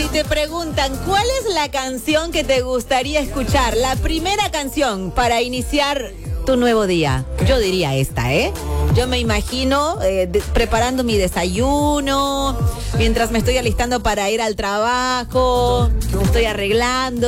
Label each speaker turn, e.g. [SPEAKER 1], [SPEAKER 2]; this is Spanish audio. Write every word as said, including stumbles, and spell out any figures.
[SPEAKER 1] te preguntan, ¿cuál es la canción que te gustaría escuchar? La primera canción para iniciar tu nuevo día. Yo diría esta, ¿eh? Yo me imagino eh, de, preparando mi desayuno, mientras me estoy alistando para ir al trabajo, me estoy arreglando.